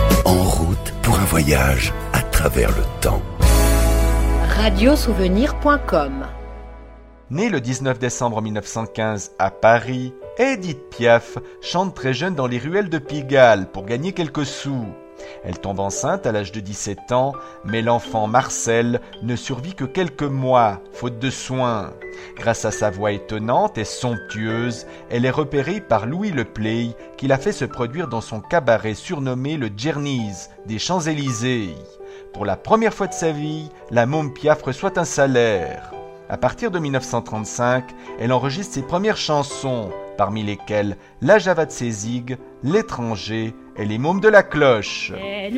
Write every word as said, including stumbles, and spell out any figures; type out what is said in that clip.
En route pour un voyage à travers le temps. radio souvenir point com. Née le dix-neuf décembre mille neuf cent quinze à Paris, Édith Piaf chante très jeune dans les ruelles de Pigalle pour gagner quelques sous. Elle tombe enceinte à l'âge de dix-sept ans, mais l'enfant Marcel ne survit que quelques mois, faute de soins. Grâce à sa voix étonnante et somptueuse, elle est repérée par Louis Le Play, qui l'a fait se produire dans son cabaret surnommé le Djerniz des Champs-Élysées. Pour la première fois de sa vie, la môme Piaf reçoit un salaire. À partir de mille neuf cent trente-cinq, elle enregistre ses premières chansons, parmi lesquelles La Java de Sézig, L'étranger et Les mômes de la cloche.